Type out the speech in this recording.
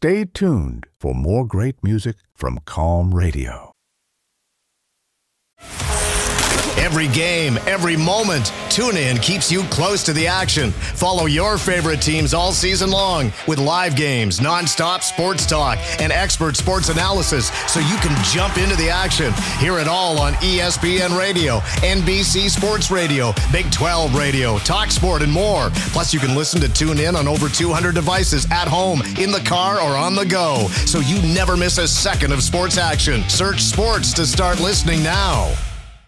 Stay tuned for more great music from Calm Radio. Every game, every moment, TuneIn keeps you close to the action. Follow your favorite teams all season long with live games, nonstop sports talk, and expert sports analysis so you can jump into the action. Hear it all on ESPN Radio, NBC Sports Radio, Big 12 Radio, TalkSport, and more. Plus, you can listen to TuneIn on over 200 devices at home, in the car, or on the go, so you never miss a second of sports action. Search sports to start listening now.